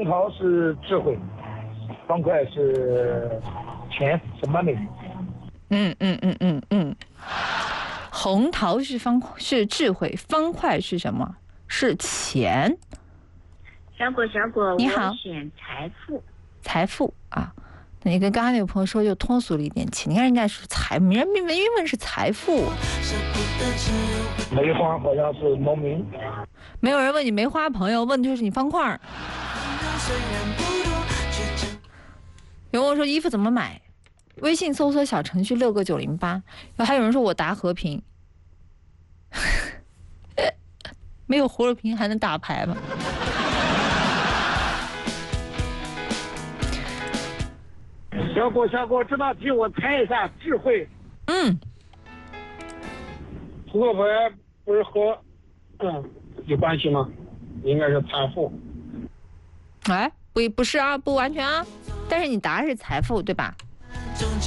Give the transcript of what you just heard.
桃是智慧，方块是钱，是 money。 红桃是智慧，方块是什么？是钱。 小果， 你好， 我选财富。 财富啊，那你跟刚才那个朋友说就通俗了一点，钱。你看人家是财，人家没问是财富。 梅花好像是农民。 没有人问你梅花，朋友问就是你方块。有人问说衣服怎么买？微信搜索小程序6个908。还有人说我打和平，没有和平还能打牌吗？ 小果，这道题我猜一下，智慧。扑克牌不是和有关系吗？应该是财富。 哎，不是啊，不完全啊，但是你答是财富对吧？